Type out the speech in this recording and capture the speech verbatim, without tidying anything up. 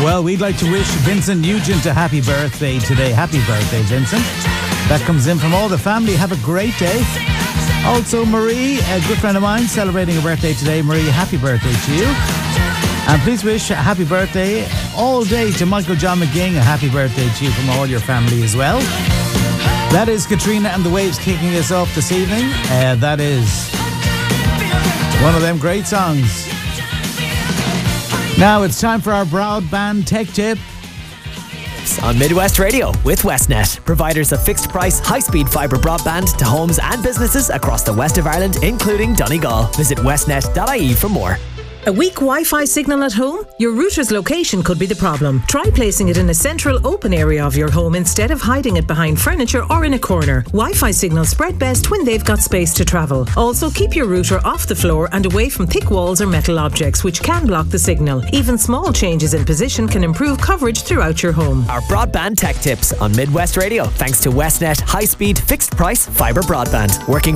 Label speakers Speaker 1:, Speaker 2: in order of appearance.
Speaker 1: Well, we'd like to wish Vincent Nugent a happy birthday today. Happy birthday, Vincent. That comes in from all the family. Have a great day. Also, Marie, a good friend of mine, celebrating a birthday today. Marie, happy birthday to you. And please wish a happy birthday all day to Michael John McGing. A happy birthday to you from all your family as well. That is Katrina and the Waves kicking us off this evening. Uh, that is one of them great songs. Now it's time for our broadband tech tip.
Speaker 2: On Midwest Radio with Westnet, providers of fixed price, high speed fibre broadband to homes and businesses across the west of Ireland, including Donegal. Visit westnet dot I E for more.
Speaker 3: A weak Wi-Fi signal at home? Your router's location could be the problem. Try placing it in a central open area of your home instead of hiding it behind furniture or in a corner. Wi-Fi signals spread best when they've got space to travel. Also, keep your router off the floor and away from thick walls or metal objects, which can block the signal. Even small changes in position can improve coverage throughout your home.
Speaker 2: Our broadband tech tips on Midwest Radio, thanks to Westnet high speed fixed price fibre broadband. Working